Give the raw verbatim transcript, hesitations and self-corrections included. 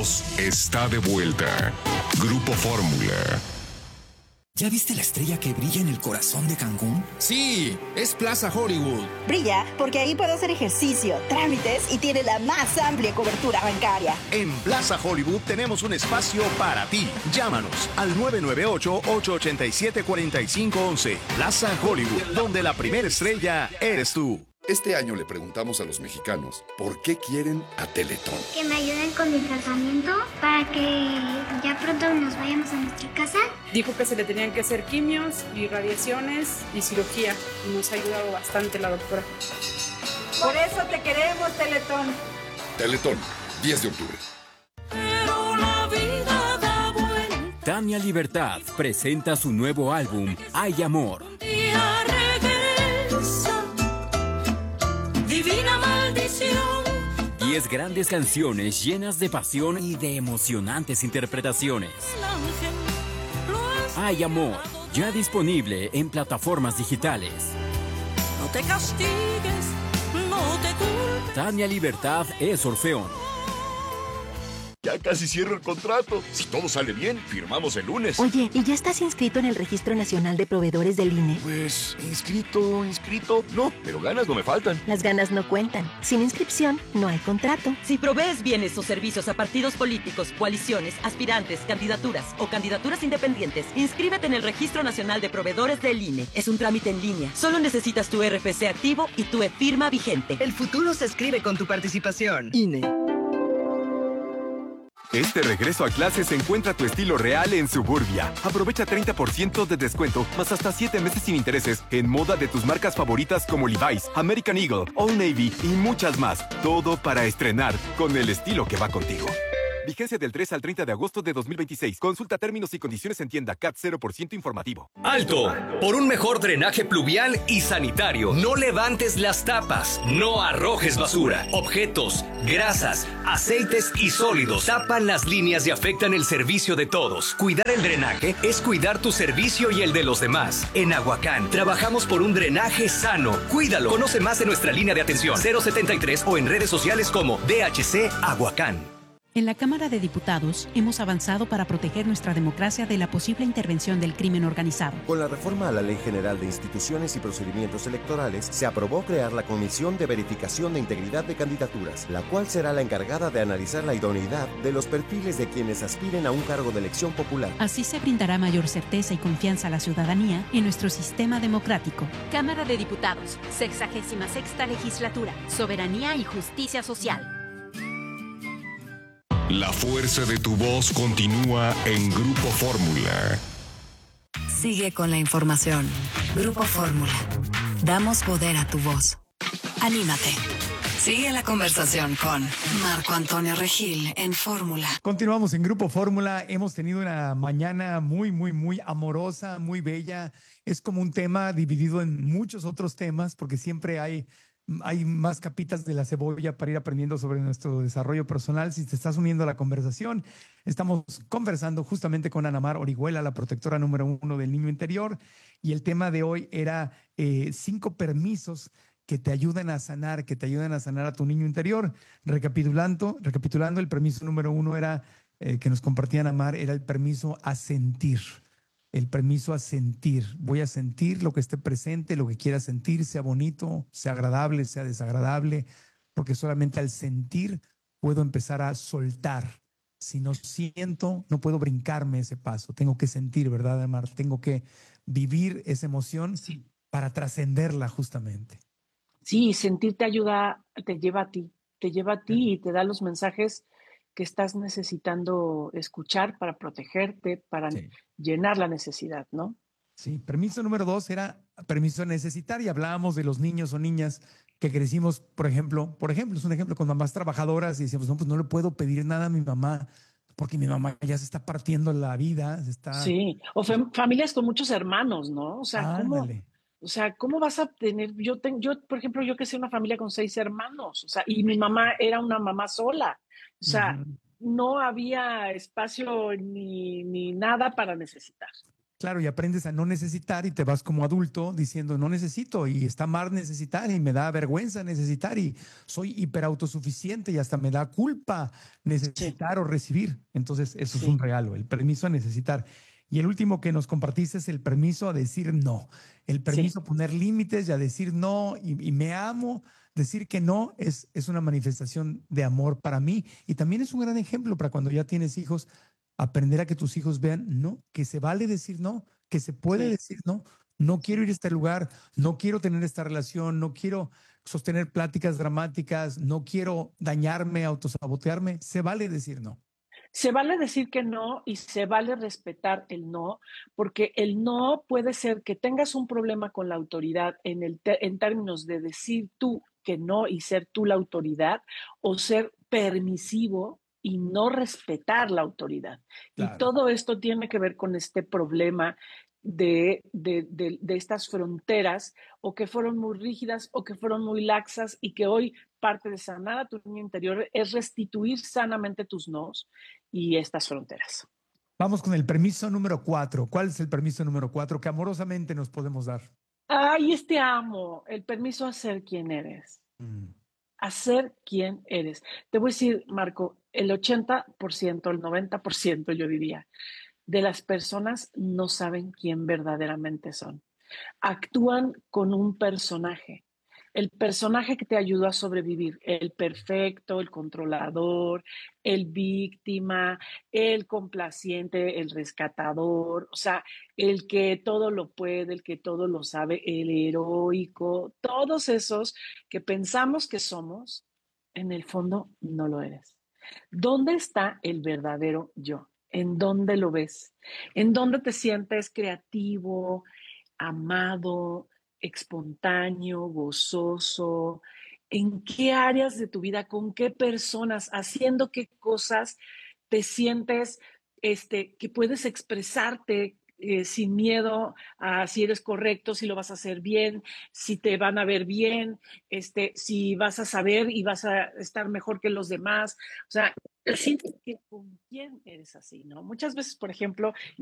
voz está de vuelta. Grupo Fórmula. ¿Ya viste la estrella que brilla en el corazón de Cancún? Sí, es Plaza Hollywood. Brilla porque ahí puedo hacer ejercicio, trámites y tiene la más amplia cobertura bancaria. En Plaza Hollywood tenemos un espacio para ti. Llámanos al nueve nueve ocho, ocho ocho siete, cuatro cinco uno uno. Plaza Hollywood, donde la primera estrella eres tú. Este año le preguntamos a los mexicanos por qué quieren a Teletón. Que me ayuden con mi tratamiento para que ya pronto nos vayamos a nuestra casa. Dijo que se le tenían que hacer quimios y radiaciones y cirugía. Y nos ha ayudado bastante la doctora. Por eso te queremos, Teletón. Teletón, diez de octubre. Pero la vida da vuelta. Tania Libertad presenta su nuevo álbum, Hay Amor. Día regresa. Divina maldición. Diez grandes canciones llenas de pasión y de emocionantes interpretaciones. Hay Amor, ya disponible en plataformas digitales. No te castigues, no te culpes. Tania Libertad es Orfeón. Ya casi cierro el contrato. Si todo sale bien, firmamos el lunes. Oye, ¿y ya estás inscrito en el Registro Nacional de Proveedores del I N E? Pues, inscrito, inscrito, no, pero ganas no me faltan. Las ganas no cuentan. Sin inscripción, no hay contrato. Si provees bienes o servicios a partidos políticos, coaliciones, aspirantes, candidaturas o candidaturas independientes, inscríbete en el Registro Nacional de Proveedores del I N E. Es un trámite en línea. Solo necesitas tu R F C activo y tu e-firma vigente. El futuro se escribe con tu participación. I N E. Este regreso a clases encuentra tu estilo real en Suburbia. Aprovecha treinta por ciento de descuento, más hasta siete meses sin intereses en moda de tus marcas favoritas como Levi's, American Eagle, Old Navy y muchas más. Todo para estrenar con el estilo que va contigo. Vigencia del tres al treinta de agosto de dos mil veintiséis. Consulta términos y condiciones en tienda. C A T cero por ciento informativo. ¡Alto! Por un mejor drenaje pluvial y sanitario. No levantes las tapas. No arrojes basura. Objetos, grasas, aceites y sólidos tapan las líneas y afectan el servicio de todos. Cuidar el drenaje es cuidar tu servicio y el de los demás. En Aguacán, trabajamos por un drenaje sano. Cuídalo. Conoce más en nuestra línea de atención cero setenta y tres o en redes sociales como D H C Aguacán. En la Cámara de Diputados hemos avanzado para proteger nuestra democracia de la posible intervención del crimen organizado. Con la reforma a la Ley General de Instituciones y Procedimientos Electorales, se aprobó crear la Comisión de Verificación de Integridad de Candidaturas, la cual será la encargada de analizar la idoneidad de los perfiles de quienes aspiren a un cargo de elección popular. Así se brindará mayor certeza y confianza a la ciudadanía en nuestro sistema democrático. Cámara de Diputados, sexagésima sexta legislatura, soberanía y justicia social. La fuerza de tu voz continúa en Grupo Fórmula. Sigue con la información. Grupo Fórmula. Damos poder a tu voz. Anímate. Sigue la conversación con Marco Antonio Regil en Fórmula. Continuamos en Grupo Fórmula. Hemos tenido una mañana muy, muy, muy amorosa, muy bella. Es como un tema dividido en muchos otros temas porque siempre hay... Hay más capitas de la cebolla para ir aprendiendo sobre nuestro desarrollo personal. Si te estás uniendo a la conversación, estamos conversando justamente con Ana Mar Orihuela, la protectora número uno del niño interior. Y el tema de hoy era eh, cinco permisos que te ayudan a sanar, que te ayudan a sanar a tu niño interior. Recapitulando, recapitulando el permiso número uno era, eh, que nos compartía Ana Mar, era el permiso a sentir. El permiso a sentir. Voy a sentir lo que esté presente, lo que quiera sentir, sea bonito, sea agradable, sea desagradable, porque solamente al sentir puedo empezar a soltar. Si no siento, no puedo brincarme ese paso. Tengo que sentir, ¿verdad, Amar? Tengo que vivir esa emoción sí. para trascenderla justamente. Sí, sentir te ayuda, te lleva a ti, te lleva a ti sí. y te da los mensajes que estás necesitando escuchar para protegerte, para sí. llenar la necesidad, ¿no? Sí, permiso número dos era permiso a necesitar y hablábamos de los niños o niñas que crecimos, por ejemplo, por ejemplo, es un ejemplo con mamás trabajadoras y decíamos, no, pues no le puedo pedir nada a mi mamá porque mi mamá ya se está partiendo la vida, se está... Sí, o fam- familias con muchos hermanos, ¿no? O sea, ¿cómo, o sea, ¿cómo vas a tener? Yo, ten, yo, por ejemplo, yo crecí en una familia con seis hermanos, o sea, y mi mamá era una mamá sola. O sea, uh-huh. no había espacio ni, ni nada para necesitar. Claro, y aprendes a no necesitar y te vas como adulto diciendo no necesito y está mal necesitar y me da vergüenza necesitar y soy hiperautosuficiente y hasta me da culpa necesitar sí. o recibir. Entonces eso sí. es un regalo, el permiso a necesitar. Y el último que nos compartiste es el permiso a decir no, el permiso sí. a poner límites y a decir no y, y me amo. Decir que no es, es una manifestación de amor para mí y también es un gran ejemplo para cuando ya tienes hijos. Aprender a que tus hijos vean, no, que se vale decir no, que se puede sí. decir no, no quiero ir a este lugar, no quiero tener esta relación, no quiero sostener pláticas dramáticas, no quiero dañarme, autosabotearme, se vale decir no. Se vale decir que no y se vale respetar el no, porque el no puede ser que tengas un problema con la autoridad en, el te- en términos de decir tú que no y ser tú la autoridad o ser permisivo y no respetar la autoridad. Claro. Y todo esto tiene que ver con este problema de, de, de, de estas fronteras o que fueron muy rígidas o que fueron muy laxas y que hoy parte de sanar a tu niño interior es restituir sanamente tus nos y estas fronteras. Vamos con el permiso número cuatro. ¿Cuál es el permiso número cuatro que amorosamente nos podemos dar? Ay, este amo, el permiso a ser quien eres. Mm. A ser quien eres. Te voy a decir, Marco, el ochenta por ciento, el noventa por ciento, yo diría, de las personas no saben quién verdaderamente son. Actúan con un personaje. El personaje que te ayudó a sobrevivir, el perfecto, el controlador, el víctima, el complaciente, el rescatador, o sea, el que todo lo puede, el que todo lo sabe, el heroico, todos esos que pensamos que somos, en el fondo no lo eres. ¿Dónde está el verdadero yo? ¿En dónde lo ves? ¿En dónde te sientes creativo, amado, espontáneo, gozoso? ¿En qué áreas de tu vida, con qué personas, haciendo qué cosas te sientes este, que puedes expresarte eh, sin miedo a si eres correcto, si lo vas a hacer bien, si te van a ver bien, este, si vas a saber y vas a estar mejor que los demás? O sea, sientes que con quién eres así, ¿no? Muchas veces, por ejemplo,